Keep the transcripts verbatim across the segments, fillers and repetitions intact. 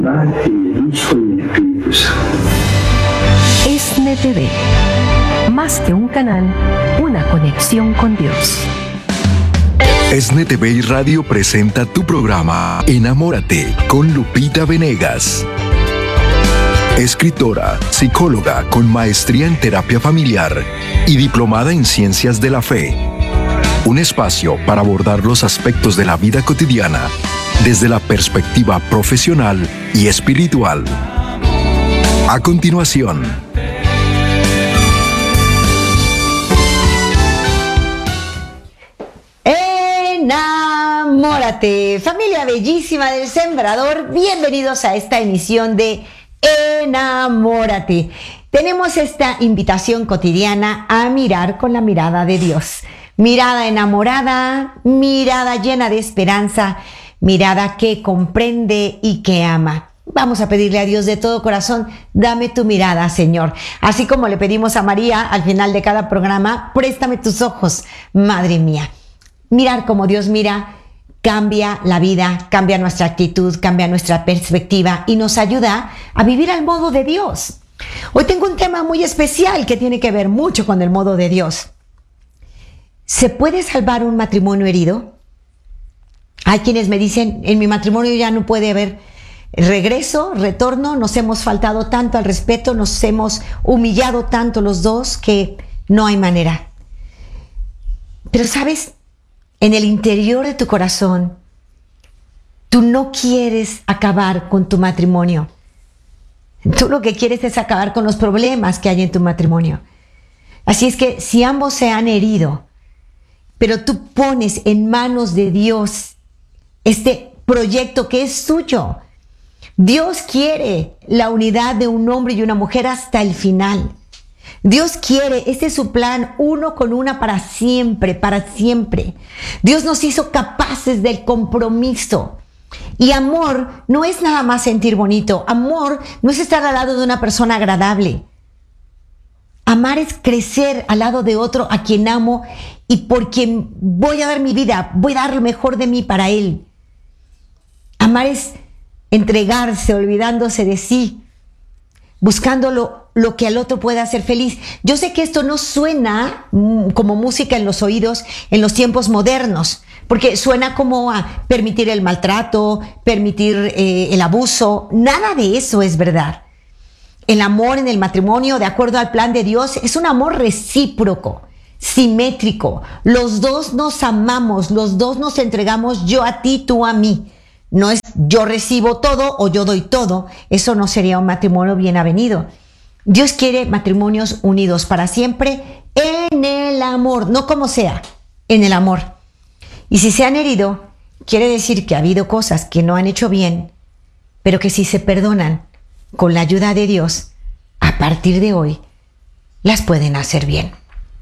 Padre, y del Hijo y del Espíritu Santo. ESNE T V, más que un canal, una conexión con Dios. ESNE T V y Radio presenta tu programa Enamórate con Lupita Venegas. Escritora, psicóloga con maestría en terapia familiar y diplomada en ciencias de la fe. Un espacio para abordar los aspectos de la vida cotidiana desde la perspectiva profesional y espiritual. A continuación, Enamórate, familia bellísima del Sembrador, bienvenidos a esta emisión de Enamórate. Tenemos esta invitación cotidiana a mirar con la mirada de Dios. Mirada enamorada, mirada llena de esperanza, mirada que comprende y que ama. Vamos a pedirle a Dios de todo corazón, dame tu mirada, Señor. Así como le pedimos a María al final de cada programa, préstame tus ojos, Madre mía. Mirar como Dios mira cambia la vida, cambia nuestra actitud, cambia nuestra perspectiva y nos ayuda a vivir al modo de Dios. Hoy tengo un tema muy especial que tiene que ver mucho con el modo de Dios. ¿Se puede salvar un matrimonio herido? Hay quienes me dicen, en mi matrimonio ya no puede haber regreso, retorno, nos hemos faltado tanto al respeto, nos hemos humillado tanto los dos que no hay manera. Pero ¿sabes? En el interior de tu corazón, tú no quieres acabar con tu matrimonio. Tú lo que quieres es acabar con los problemas que hay en tu matrimonio. Así es que si ambos se han herido, pero tú pones en manos de Dios este proyecto que es suyo. Dios quiere la unidad de un hombre y una mujer hasta el final. Dios quiere, este es su plan, uno con una para siempre, para siempre. Dios nos hizo capaces del compromiso. Y amor no es nada más sentir bonito. Amor no es estar al lado de una persona agradable. Amar es crecer al lado de otro a quien amo y por quien voy a dar mi vida, voy a dar lo mejor de mí para él. Amar es entregarse, olvidándose de sí, buscando lo, lo que al otro pueda hacer feliz. Yo sé que esto no suena mm, como música en los oídos en los tiempos modernos, porque suena como a permitir el maltrato, permitir eh, el abuso. Nada de eso es verdad. El amor en el matrimonio, de acuerdo al plan de Dios, es un amor recíproco, simétrico. Los dos nos amamos, los dos nos entregamos, yo a ti, tú a mí. No es yo recibo todo o yo doy todo. Eso no sería un matrimonio bien avenido. Dios quiere matrimonios unidos para siempre en el amor, no como sea, en el amor. Y si se han herido, quiere decir que ha habido cosas que no han hecho bien, pero que si se perdonan con la ayuda de Dios, a partir de hoy, las pueden hacer bien.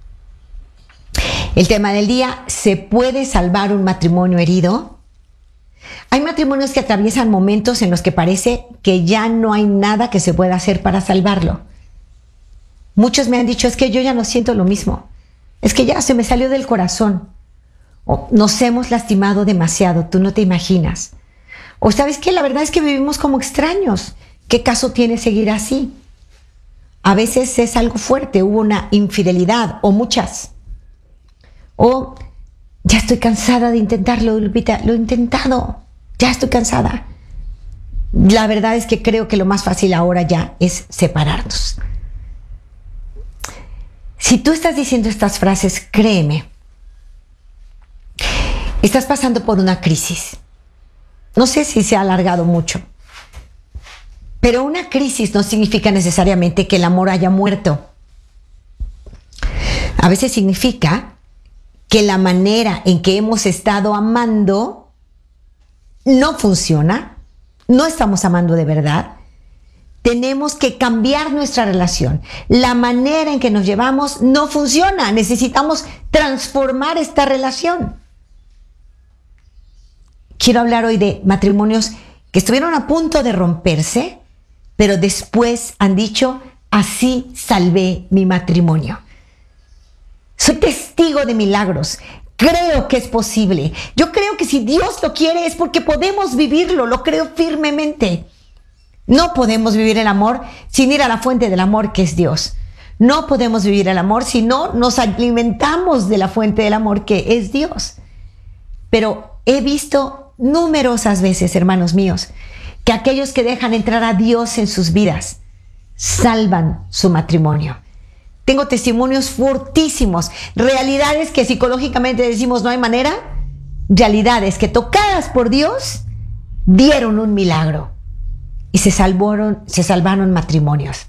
El tema del día, ¿se puede salvar un matrimonio herido? Hay matrimonios que atraviesan momentos en los que parece que ya no hay nada que se pueda hacer para salvarlo. Muchos me han dicho, es que yo ya no siento lo mismo. Es que ya se me salió del corazón. O nos hemos lastimado demasiado, tú no te imaginas. O ¿sabes qué? La verdad es que vivimos como extraños. ¿Qué caso tiene seguir así? A veces es algo fuerte, hubo una infidelidad o muchas. O ya estoy cansada de intentarlo, Lupita, lo he intentado, ya estoy cansada. La verdad es que creo que lo más fácil ahora ya es separarnos. Si tú estás diciendo estas frases, créeme, estás pasando por una crisis. No sé si se ha alargado mucho, pero una crisis no significa necesariamente que el amor haya muerto. A veces significa que la manera en que hemos estado amando no funciona, no estamos amando de verdad. Tenemos que cambiar nuestra relación. La manera en que nos llevamos no funciona. Necesitamos transformar esta relación. Quiero hablar hoy de matrimonios que estuvieron a punto de romperse, pero después han dicho, así salvé mi matrimonio. Soy testigo de milagros. Creo que es posible. Yo creo que si Dios lo quiere es porque podemos vivirlo. Lo creo firmemente. No podemos vivir el amor sin ir a la fuente del amor, que es Dios. No podemos vivir el amor si no nos alimentamos de la fuente del amor, que es Dios. Pero he visto numerosas veces, hermanos míos, que aquellos que dejan entrar a Dios en sus vidas salvan su matrimonio. Tengo testimonios fortísimos, realidades que psicológicamente decimos no hay manera, realidades que tocadas por Dios dieron un milagro y se salvaron, se salvaron matrimonios.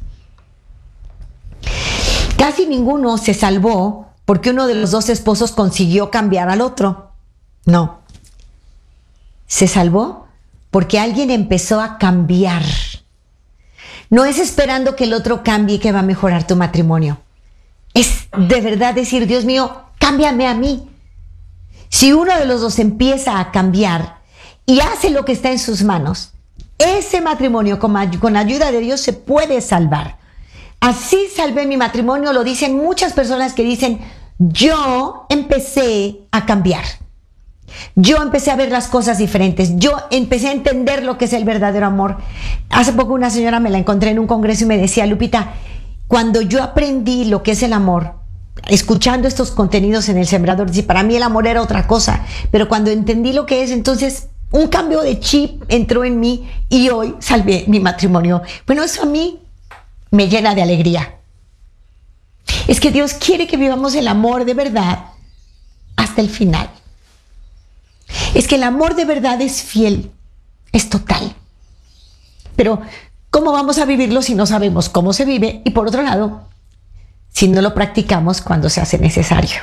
Casi ninguno se salvó porque uno de los dos esposos consiguió cambiar al otro. No. Se salvó porque alguien empezó a cambiar. No es esperando que el otro cambie que va a mejorar tu matrimonio. Es de verdad decir, Dios mío, cámbiame a mí. Si uno de los dos empieza a cambiar y hace lo que está en sus manos, ese matrimonio con, con la ayuda de Dios se puede salvar. Así salvé mi matrimonio, lo dicen muchas personas que dicen, yo empecé a cambiar. Yo empecé a ver las cosas diferentes. Yo empecé a entender lo que es el verdadero amor. Hace poco una señora me la encontré en un congreso y me decía, Lupita, cuando yo aprendí lo que es el amor, escuchando estos contenidos en El Sembrador, sí, para mí el amor era otra cosa, pero cuando entendí lo que es, entonces un cambio de chip entró en mí y hoy salvé mi matrimonio. Bueno, eso a mí me llena de alegría. Es que Dios quiere que vivamos el amor de verdad hasta el final. Es que el amor de verdad es fiel, es total. Pero ¿cómo vamos a vivirlo si no sabemos cómo se vive? Y por otro lado, si no lo practicamos cuando se hace necesario.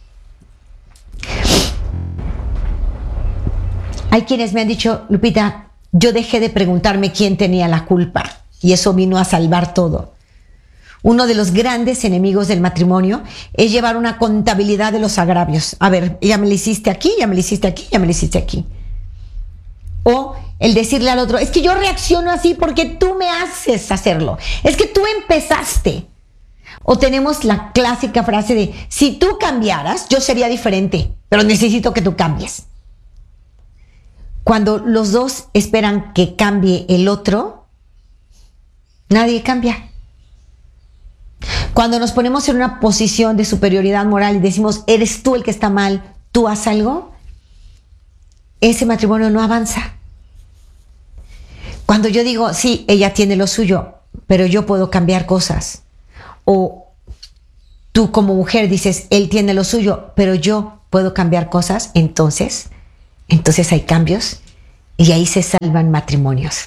Hay quienes me han dicho, Lupita, yo dejé de preguntarme quién tenía la culpa y eso vino a salvar todo. Uno de los grandes enemigos del matrimonio es llevar una contabilidad de los agravios. A ver, ya me lo hiciste aquí, ya me lo hiciste aquí, ya me lo hiciste aquí. O el decirle al otro, es que yo reacciono así porque tú me haces hacerlo. Es que tú empezaste. O tenemos la clásica frase de, si tú cambiaras, yo sería diferente, pero necesito que tú cambies. Cuando los dos esperan que cambie el otro, nadie cambia. Cuando nos ponemos en una posición de superioridad moral y decimos, eres tú el que está mal, tú haz algo, ese matrimonio no avanza. Cuando yo digo, sí, ella tiene lo suyo, pero yo puedo cambiar cosas. O tú como mujer dices, él tiene lo suyo, pero yo puedo cambiar cosas, entonces, entonces hay cambios y ahí se salvan matrimonios.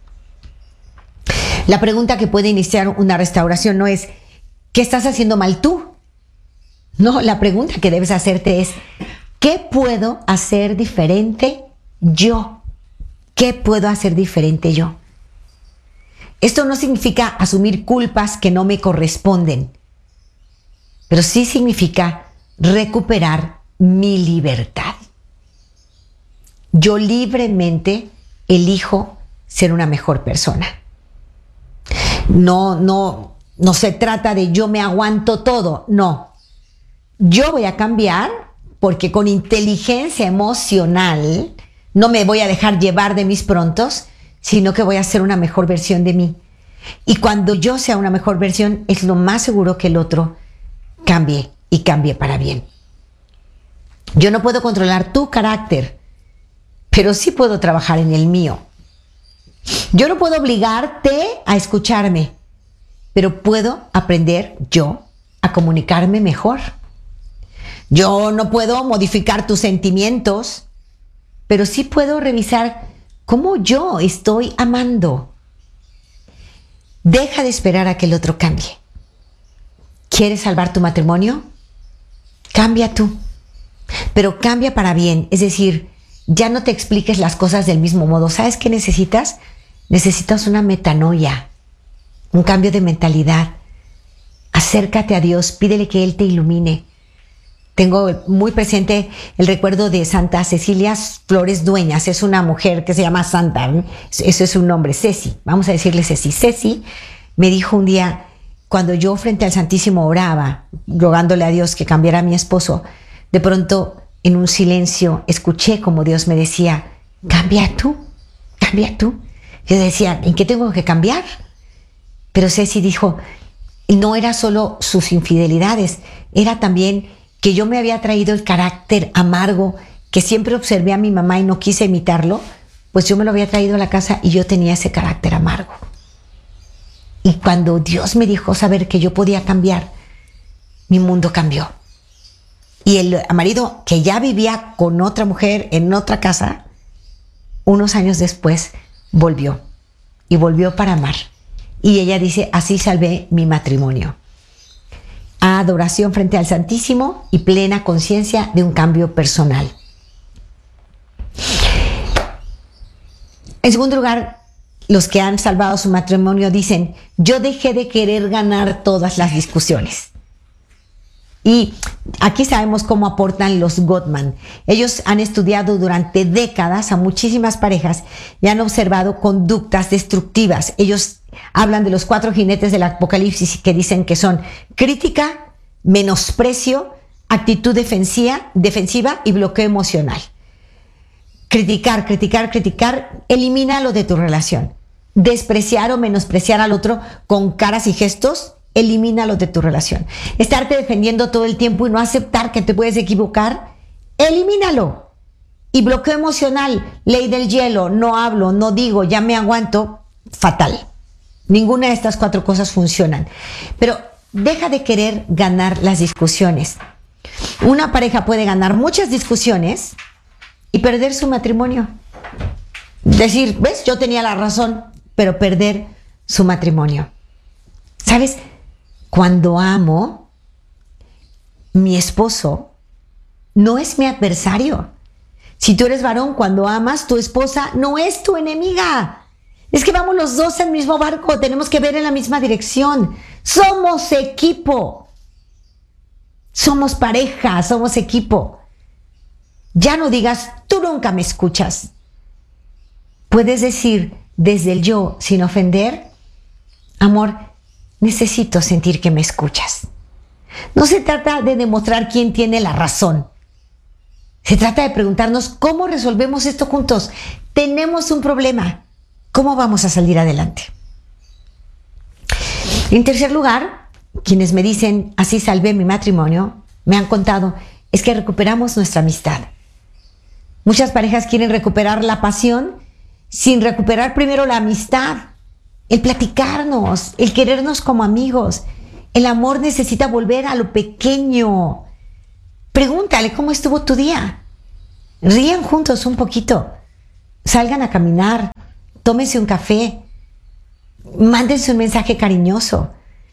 La pregunta que puede iniciar una restauración no es, ¿qué estás haciendo mal tú? No, la pregunta que debes hacerte es, ¿qué puedo hacer diferente yo? ¿Qué puedo hacer diferente yo? Esto no significa asumir culpas que no me corresponden, pero sí significa recuperar mi libertad. Yo libremente elijo ser una mejor persona. No, no, no se trata de yo me aguanto todo, no. Yo voy a cambiar porque con inteligencia emocional no me voy a dejar llevar de mis prontos, sino que voy a ser una mejor versión de mí. Y cuando yo sea una mejor versión, es lo más seguro que el otro cambie y cambie para bien. Yo no puedo controlar tu carácter, pero sí puedo trabajar en el mío. Yo no puedo obligarte a escucharme, pero puedo aprender yo a comunicarme mejor. Yo no puedo modificar tus sentimientos, pero sí puedo revisar cómo yo estoy amando. Deja de esperar a que el otro cambie. ¿Quieres salvar tu matrimonio? Cambia tú, pero cambia para bien. Es decir, ya no te expliques las cosas del mismo modo. ¿Sabes qué necesitas? Necesitas una metanoia, un cambio de mentalidad. Acércate a Dios, pídele que Él te ilumine. Tengo muy presente el recuerdo de Santa Cecilia Flores Dueñas. Es una mujer que se llama Santa, ¿eh? Eso es su nombre, Ceci. Vamos a decirle Ceci. Ceci me dijo un día, cuando yo frente al Santísimo oraba, rogándole a Dios que cambiara a mi esposo, de pronto en un silencio escuché como Dios me decía, cambia tú, cambia tú. Yo decía, ¿en qué tengo que cambiar? Pero Ceci dijo, no era solo sus infidelidades, era también que yo me había traído el carácter amargo que siempre observé a mi mamá y no quise imitarlo, pues yo me lo había traído a la casa y yo tenía ese carácter amargo. Y cuando Dios me dijo saber que yo podía cambiar, mi mundo cambió. Y el marido que ya vivía con otra mujer en otra casa, unos años después volvió y volvió para amar. Y ella dice, así salvé mi matrimonio. Adoración frente al Santísimo y plena conciencia de un cambio personal. En segundo lugar, los que han salvado su matrimonio dicen, yo dejé de querer ganar todas las discusiones. Y aquí sabemos cómo aportan los Gottman. Ellos han estudiado durante décadas a muchísimas parejas y han observado conductas destructivas. Ellos hablan de los cuatro jinetes del Apocalipsis que dicen que son crítica, menosprecio, actitud defensiva, defensiva y bloqueo emocional. Criticar, criticar, criticar, elimínalo de tu relación. Despreciar o menospreciar al otro con caras y gestos, elimínalo de tu relación. Estarte defendiendo todo el tiempo y no aceptar que te puedes equivocar, elimínalo. Y bloqueo emocional, ley del hielo, no hablo, no digo, ya me aguanto, fatal. Ninguna de estas cuatro cosas funcionan. Pero deja de querer ganar las discusiones. Una pareja puede ganar muchas discusiones y perder su matrimonio. Decir, ¿ves? Yo tenía la razón, pero perder su matrimonio. ¿Sabes? Cuando amo, mi esposo no es mi adversario. Si tú eres varón, cuando amas, tu esposa no es tu enemiga. Es que vamos los dos en el mismo barco, tenemos que ver en la misma dirección. Somos equipo. Somos pareja, somos equipo. Ya no digas, tú nunca me escuchas. Puedes decir desde el yo, sin ofender, amor, necesito sentir que me escuchas. No se trata de demostrar quién tiene la razón. Se trata de preguntarnos cómo resolvemos esto juntos. Tenemos un problema. ¿Cómo vamos a salir adelante? En tercer lugar, quienes me dicen, así salvé mi matrimonio, me han contado, es que recuperamos nuestra amistad. Muchas parejas quieren recuperar la pasión sin recuperar primero la amistad. El platicarnos, el querernos como amigos. El amor necesita volver a lo pequeño. Pregúntale cómo estuvo tu día. Rían juntos un poquito. Salgan a caminar. Tómense un café. Mándense un mensaje cariñoso.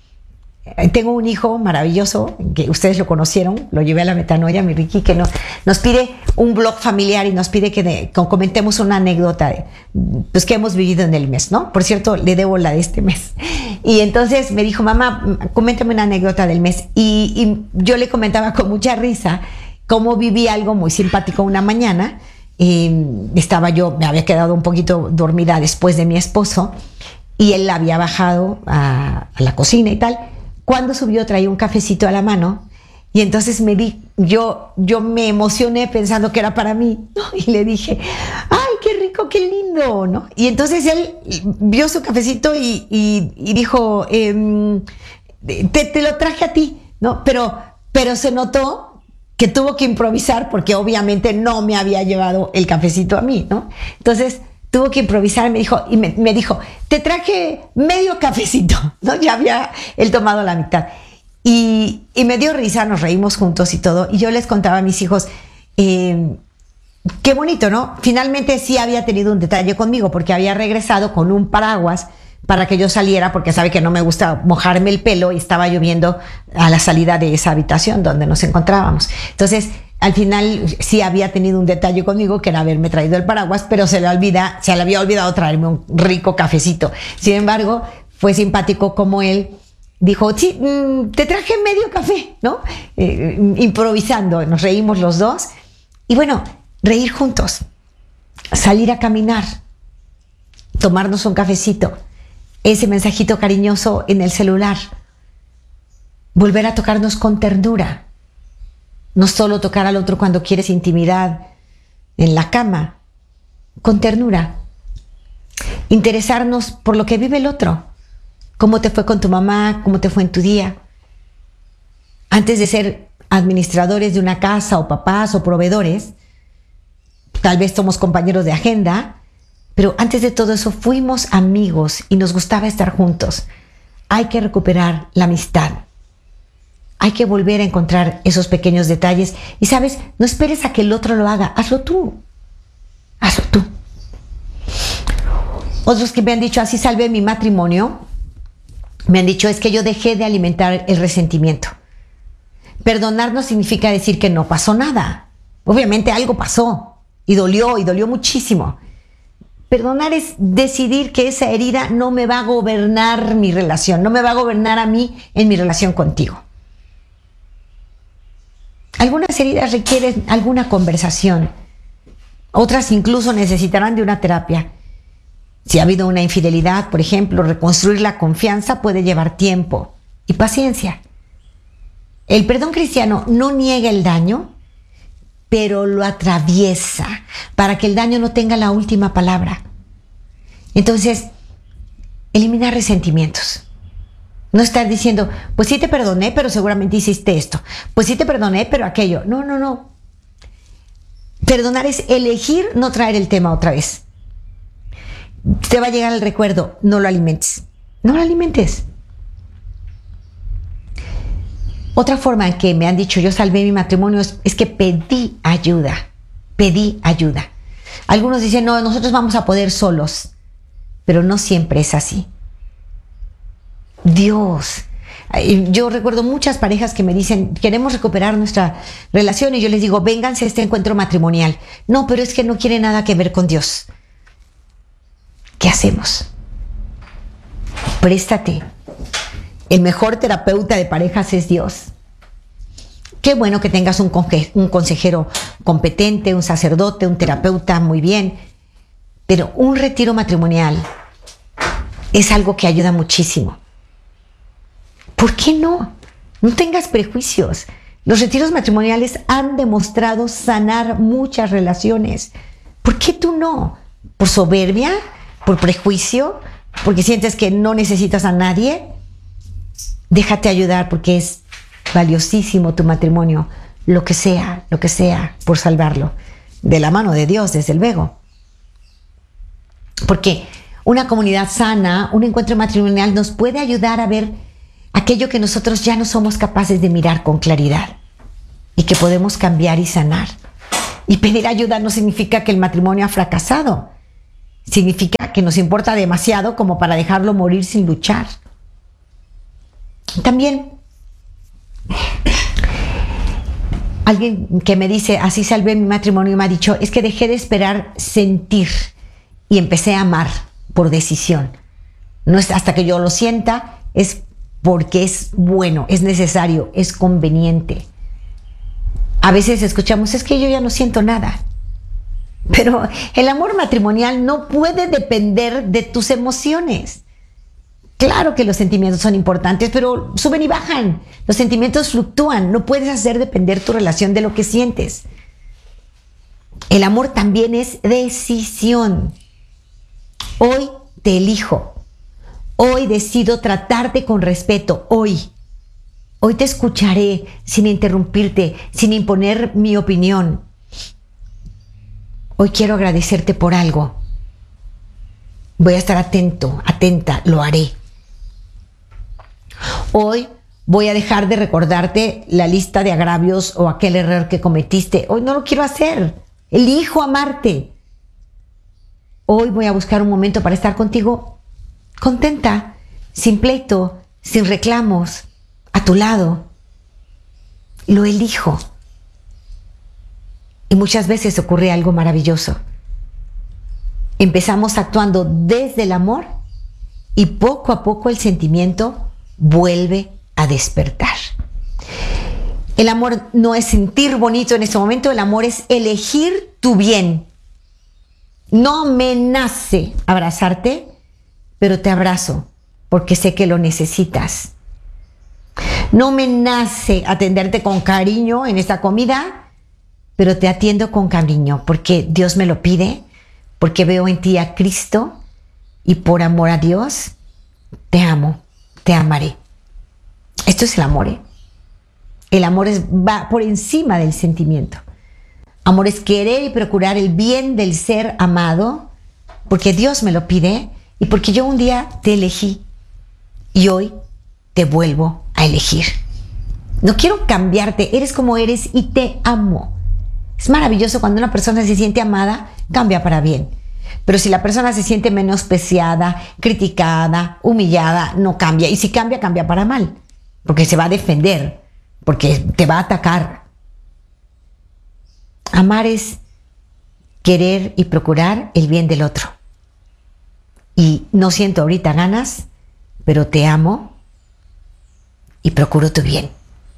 Tengo un hijo maravilloso, que ustedes lo conocieron, lo llevé a la metanoia, mi Ricky, que no, nos pide un blog familiar y nos pide que, de, que comentemos una anécdota de, pues, que hemos vivido en el mes, ¿no? Por cierto, le debo la de este mes. Y entonces me dijo, mamá, coméntame una anécdota del mes. Y, y yo le comentaba con mucha risa cómo viví algo muy simpático una mañana. Eh, estaba yo, me había quedado un poquito dormida después de mi esposo y él había bajado a, a la cocina y tal. Cuando subió traía un cafecito a la mano y entonces me di, yo, yo me emocioné pensando que era para mí, ¿no? Y le dije, ¡ay, qué rico, qué lindo!, ¿no? Y entonces él vio su cafecito y, y, y dijo, ehm, te, te lo traje a ti, ¿no? Pero, pero se notó que tuvo que improvisar porque obviamente no me había llevado el cafecito a mí, ¿no? Entonces tuvo que improvisar y me dijo, y me, me dijo, te traje medio cafecito, ¿no? Ya había él tomado la mitad. Y, y me dio risa, nos reímos juntos y todo. Y yo les contaba a mis hijos, eh, qué bonito, ¿no? Finalmente sí había tenido un detalle conmigo porque había regresado con un paraguas para que yo saliera porque sabe que no me gusta mojarme el pelo y estaba lloviendo a la salida de esa habitación donde nos encontrábamos. Entonces, al final sí había tenido un detalle conmigo que era haberme traído el paraguas, pero se le olvida, se le había olvidado traerme un rico cafecito. Sin embargo, fue simpático como él dijo, sí, te traje medio café, ¿no? Eh, improvisando, nos reímos los dos. Y bueno, reír juntos, salir a caminar, tomarnos un cafecito, ese mensajito cariñoso en el celular, volver a tocarnos con ternura. No solo tocar al otro cuando quieres intimidad en la cama, con ternura. interesarnos por lo que vive el otro. ¿Cómo te fue con tu mamá? ¿Cómo te fue en tu día? Antes de ser administradores de una casa o papás o proveedores, tal vez somos compañeros de agenda, pero antes de todo eso fuimos amigos y nos gustaba estar juntos. Hay que recuperar la amistad. Hay que volver a encontrar esos pequeños detalles. Y sabes, no esperes a que el otro lo haga, hazlo tú. Hazlo tú. Otros que me han dicho, así salvé mi matrimonio, me han dicho, es que yo dejé de alimentar el resentimiento. Perdonar no significa decir que no pasó nada. Obviamente algo pasó y dolió y dolió muchísimo. Perdonar es decidir que esa herida no me va a gobernar mi relación, no me va a gobernar a mí en mi relación contigo. Algunas heridas requieren alguna conversación, otras incluso necesitarán de una terapia. Si ha habido una infidelidad, por ejemplo, reconstruir la confianza puede llevar tiempo y paciencia. El perdón cristiano no niega el daño, pero lo atraviesa para que el daño no tenga la última palabra. Entonces, eliminar resentimientos. No estar diciendo, pues sí te perdoné, pero seguramente hiciste esto. Pues sí te perdoné, pero aquello. No, no, no. Perdonar es elegir no traer el tema otra vez. Te va a llegar el recuerdo, no lo alimentes. No lo alimentes. Otra forma en que me han dicho yo salvé mi matrimonio es, es que pedí ayuda. Pedí ayuda. Algunos dicen, no, nosotros vamos a poder solos. Pero no siempre es así. Dios. Yo recuerdo muchas parejas que me dicen, queremos recuperar nuestra relación, y yo les digo, vénganse a este encuentro matrimonial. No, pero es que no quiere nada que ver con Dios. ¿Qué hacemos? Préstate. El mejor terapeuta de parejas es Dios. Qué bueno que tengas un, conje- un consejero competente, un sacerdote, un terapeuta, muy bien. Pero un retiro matrimonial es algo que ayuda muchísimo. ¿Por qué no? No tengas prejuicios. Los retiros matrimoniales han demostrado sanar muchas relaciones. ¿Por qué tú no? ¿Por soberbia? ¿Por prejuicio? ¿Porque sientes que no necesitas a nadie? Déjate ayudar, porque es valiosísimo tu matrimonio. Lo que sea, lo que sea, por salvarlo. De la mano de Dios, desde luego. Porque una comunidad sana, un encuentro matrimonial nos puede ayudar a ver aquello que nosotros ya no somos capaces de mirar con claridad y que podemos cambiar y sanar. Y pedir ayuda no significa que el matrimonio ha fracasado. Significa que nos importa demasiado como para dejarlo morir sin luchar. También, alguien que me dice, así salvé mi matrimonio, me ha dicho, es que dejé de esperar sentir y empecé a amar por decisión. No es hasta que yo lo sienta, es porque es bueno, es necesario, es conveniente. A veces escuchamos, es que yo ya no siento nada. Pero el amor matrimonial no puede depender de tus emociones. Claro que los sentimientos son importantes, pero suben y bajan. Los sentimientos fluctúan. No puedes hacer depender tu relación de lo que sientes. El amor también es decisión. Hoy te elijo. Hoy decido tratarte con respeto. Hoy. Hoy te escucharé sin interrumpirte, sin imponer mi opinión. Hoy quiero agradecerte por algo. Voy a estar atento, atenta, lo haré. Hoy voy a dejar de recordarte la lista de agravios o aquel error que cometiste. Hoy no lo quiero hacer. Elijo amarte. Hoy voy a buscar un momento para estar contigo contenta, sin pleito, sin reclamos, a tu lado. Lo elijo. Y muchas veces ocurre algo maravilloso. Empezamos actuando desde el amor y poco a poco el sentimiento vuelve a despertar. El amor no es sentir bonito en este momento, el amor es elegir tu bien. No me nace abrazarte, pero te abrazo porque sé que lo necesitas. No me nace atenderte con cariño en esta comida, pero te atiendo con cariño porque Dios me lo pide, porque veo en ti a Cristo y por amor a Dios, te amo, te amaré. Esto es el amor, ¿eh? El amor es, va por encima del sentimiento. Amor es querer y procurar el bien del ser amado, porque Dios me lo pide y porque yo un día te elegí y hoy te vuelvo a elegir. No quiero cambiarte, eres como eres y te amo. Es maravilloso cuando una persona se siente amada, cambia para bien. Pero si la persona se siente menospreciada, criticada, humillada, no cambia. Y si cambia, cambia para mal, porque se va a defender, porque te va a atacar. Amar es querer y procurar el bien del otro. Y no siento ahorita ganas, pero te amo y procuro tu bien.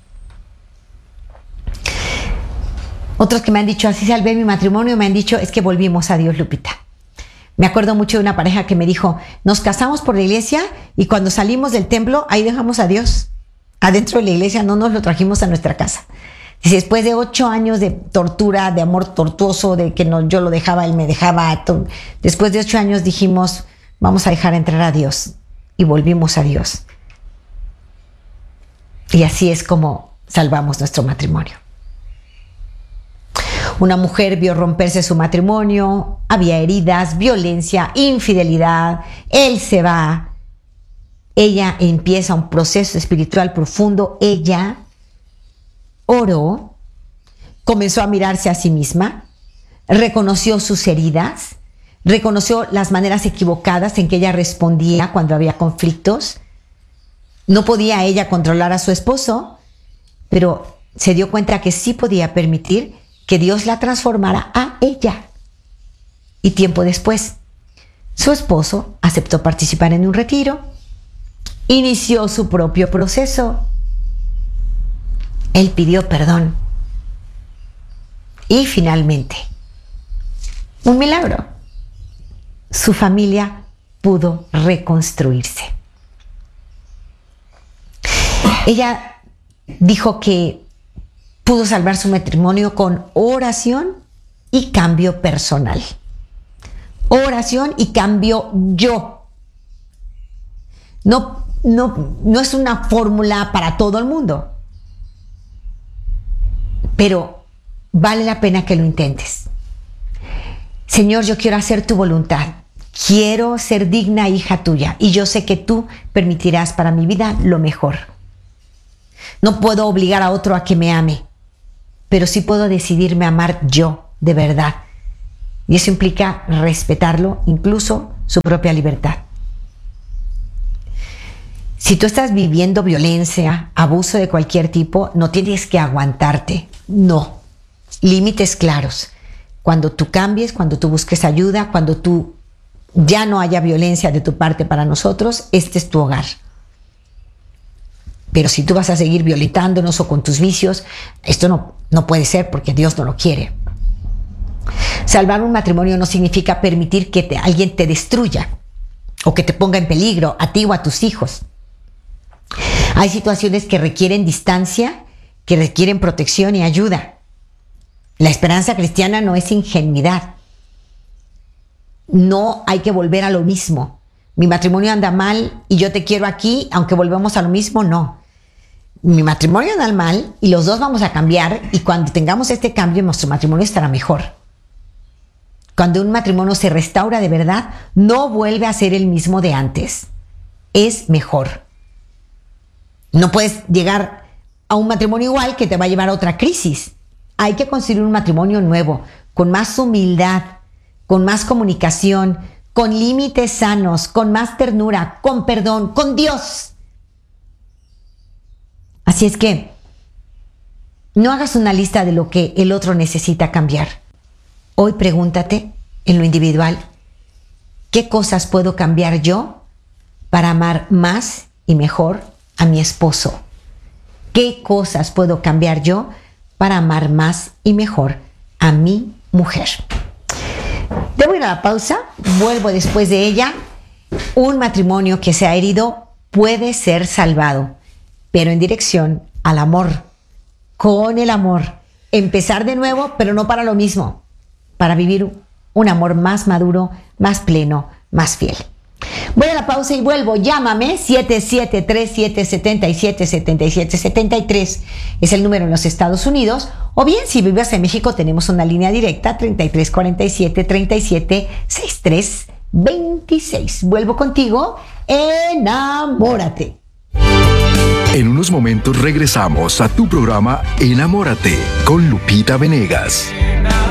Otros que me han dicho, así salvé mi matrimonio, me han dicho, es que volvimos a Dios, Lupita. Me acuerdo mucho de una pareja que me dijo, nos casamos por la iglesia y cuando salimos del templo, ahí dejamos a Dios. Adentro de la iglesia no nos lo trajimos a nuestra casa. Dice, después de ocho años de tortura, de amor tortuoso, de que no, yo lo dejaba, él me dejaba, to- después de ocho años dijimos, vamos a dejar entrar a Dios. Y volvimos a Dios. Y así es como salvamos nuestro matrimonio. Una mujer vio romperse su matrimonio, había heridas, violencia, infidelidad, él se va, ella empieza un proceso espiritual profundo, ella oró, comenzó a mirarse a sí misma, reconoció sus heridas, reconoció las maneras equivocadas en que ella respondía cuando había conflictos. No podía ella controlar a su esposo, pero se dio cuenta que sí podía permitir que Dios la transformara a ella. Y tiempo después, su esposo aceptó participar en un retiro, inició su propio proceso, él pidió perdón y finalmente, un milagro, su familia pudo reconstruirse. Ella dijo que pudo salvar su matrimonio con oración y cambio personal. Oración y cambio yo. No, no, no es una fórmula para todo el mundo, pero vale la pena que lo intentes. Señor, yo quiero hacer tu voluntad. Quiero ser digna hija tuya y yo sé que tú permitirás para mi vida lo mejor. No puedo obligar a otro a que me ame, pero sí puedo decidirme a amar yo de verdad. Y eso implica respetarlo, incluso su propia libertad. Si tú estás viviendo violencia, abuso de cualquier tipo, no tienes que aguantarte. No. Límites claros. Cuando tú cambies, cuando tú busques ayuda, cuando tú ya no haya violencia de tu parte para nosotros, este es tu hogar. Pero si tú vas a seguir violentándonos o con tus vicios, esto no, no puede ser porque Dios no lo quiere. Salvar un matrimonio no significa permitir que te, alguien te destruya o que te ponga en peligro a ti o a tus hijos. Hay situaciones que requieren distancia, que requieren protección y ayuda. La esperanza cristiana no es ingenuidad. No hay que volver a lo mismo. Mi matrimonio anda mal y yo te quiero aquí, aunque volvamos a lo mismo, no. Mi matrimonio anda mal y los dos vamos a cambiar y cuando tengamos este cambio, nuestro matrimonio estará mejor. Cuando un matrimonio se restaura de verdad, no vuelve a ser el mismo de antes. Es mejor. No puedes llegar a un matrimonio igual que te va a llevar a otra crisis. Hay que construir un matrimonio nuevo, con más humildad, con más comunicación, con límites sanos, con más ternura, con perdón, con Dios. Así es que no hagas una lista de lo que el otro necesita cambiar. Hoy pregúntate en lo individual, ¿qué cosas puedo cambiar yo para amar más y mejor a mi esposo? ¿Qué cosas puedo cambiar yo para amar más y mejor a mi mujer? Debo ir a la pausa, vuelvo después de ella. Un matrimonio que se ha herido puede ser salvado, pero en dirección al amor, con el amor. Empezar de nuevo, pero no para lo mismo, para vivir un amor más maduro, más pleno, más fiel. Voy a la pausa y vuelvo. Llámame siete siete tres, siete siete siete, siete siete siete tres. Es el número en los Estados Unidos. O bien, si vives en México, tenemos una línea directa treinta y tres cuarenta y siete, treinta y siete, sesenta y tres veintiséis. Vuelvo contigo. Enamórate. En unos momentos regresamos a tu programa Enamórate con Lupita Venegas.